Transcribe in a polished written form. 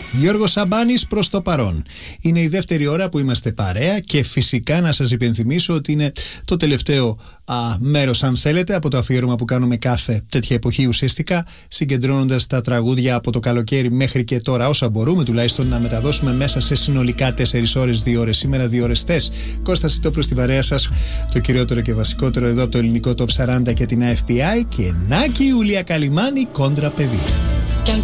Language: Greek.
Γιώργος Σαμπάνης προς το παρόν. Είναι η δεύτερη ώρα που είμαστε παρέα και φυσικά να σας υπενθυμίσω ότι είναι το τελευταίο μέρος, αν θέλετε, από το αφιέρωμα που κάνουμε κάθε τέτοια εποχή, ουσιαστικά συγκεντρώνοντας τα τραγούδια από το καλοκαίρι μέχρι και τώρα, όσα μπορούμε τουλάχιστον να μεταδώσουμε μέσα σε συνολικά 4 ώρες, 2 ώρες σήμερα, 2 ώρες θες. Κώστας Σιτόπουλος στη παρέα σας, το κυριότερο και βασικότερο εδώ από το ελληνικό Top 40 και την AFPI, και Νάκη Ιουλία Καλιμάνη, κόντρα παιδί.